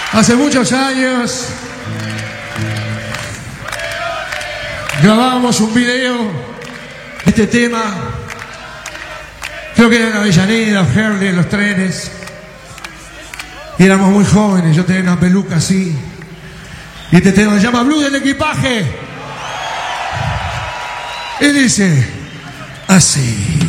Hace muchos años grabamos un video, este tema, creo que era en Avellaneda, Herley, en los trenes, y éramos muy jóvenes, yo tenía una peluca así, y este tema se llama Blues del Equipaje, y dice así.